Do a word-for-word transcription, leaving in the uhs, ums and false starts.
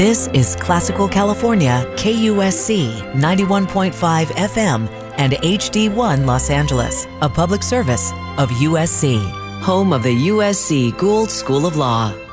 This is Classical California, K U S C ninety-one point five F M and H D one Los Angeles, a public service of U S C, home of the U S C Gould School of Law.